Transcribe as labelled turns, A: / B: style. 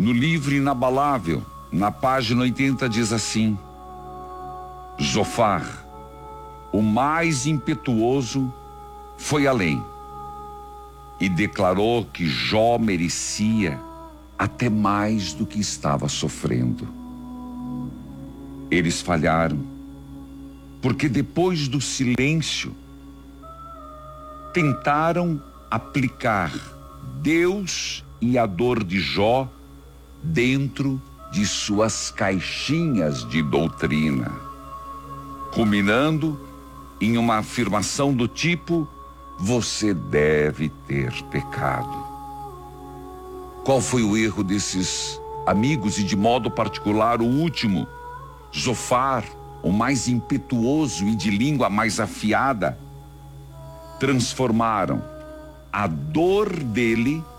A: No livro Inabalável, na página 80, diz assim: Zofar, o mais impetuoso, foi além e declarou que Jó merecia até mais do que estava sofrendo. Eles falharam, porque depois do silêncio, tentaram aplicar Deus e a dor de Jó dentro de suas caixinhas de doutrina, culminando em uma afirmação do tipo: você deve ter pecado. Qual foi o erro desses amigos e, de modo particular, o último, Zofar, o mais impetuoso e de língua mais afiada? Transformaram a dor dele